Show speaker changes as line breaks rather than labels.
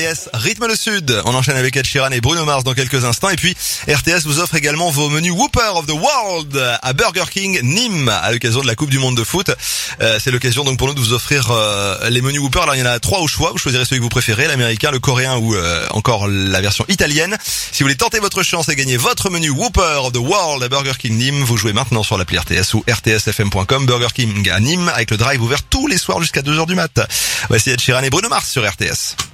RTS, rythme le sud. On enchaîne avec Ed Sheeran et Bruno Mars dans quelques instants. Et puis, RTS vous offre également vos menus Whopper of the World à Burger King Nîmes à l'occasion de la Coupe du Monde de foot. C'est l'occasion donc pour nous de vous offrir les menus Whopper. Alors, il y en a 3 au choix. Vous choisirez celui que vous préférez, l'américain, le coréen ou encore la version italienne. Si vous voulez tenter votre chance et gagner votre menu Whopper of the World à Burger King Nîmes, vous jouez maintenant sur l'appli RTS ou rtsfm.com. Burger King à Nîmes avec le drive ouvert tous les soirs jusqu'à 2h du mat. Voici Ed Sheeran et Bruno Mars sur RTS.